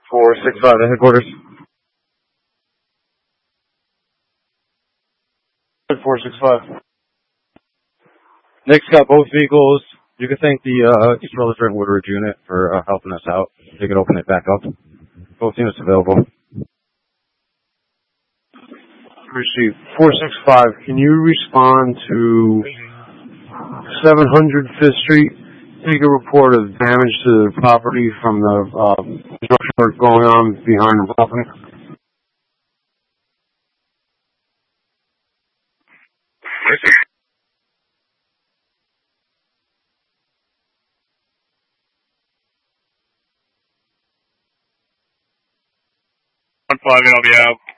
465 to headquarters. 465. Nick's got both vehicles. You can thank the East Rutherford Woodridge unit for helping us out. They can open it back up. Both units available. Receive 465. Can you respond to 700 Fifth Street? Take a report of damage to the property from the construction work going on behind the property. I'll be out.